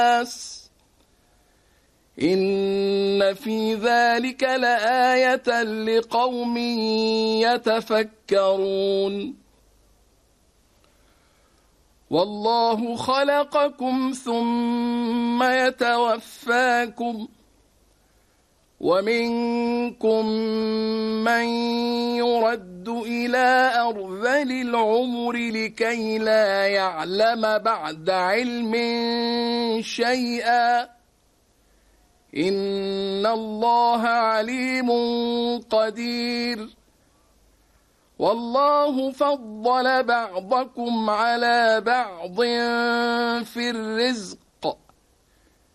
إن في ذلك لآية لقوم يتفكرون والله خلقكم ثم يتوفاكم ومنكم من يرد إلى أرذل العمر لكي لا يعلم بعد علم شيئا إن الله عليم قدير والله فضل بعضكم على بعض في الرزق